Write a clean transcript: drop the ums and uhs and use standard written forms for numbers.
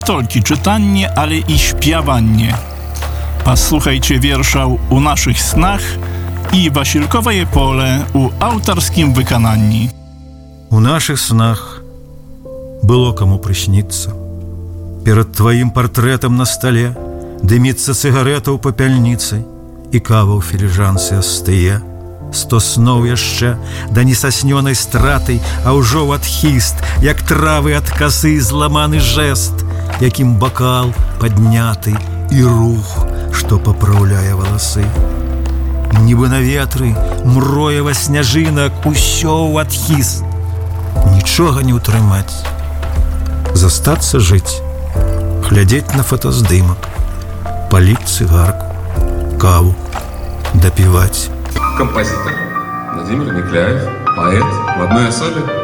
Толькі чытанне, але і śpiewanie. Паслухайце вершаў у нашых снах і Васількавае поле у аўтарскім выкананні. У наших снах было кому присниться. Перед твоим портретом на столе дымится сигарета ў папяльніцы і кава ў філіжанцы астые. 100 сноў яшчэ да несаснёнай страты, а ўжо ад хіст, як травы ад касы, зламаны жэст, якім бакал падняты і рух, што папраўляе валасы. Нібы на ветры мроева сняжынак усё ў адхіст. Нічога не ўтрымаць. Застацца жыць, глядзець на фотаздымак, паліць цыгарку, каву, дапіваць. Композитор Владимир Никляев, поэт в одной особе.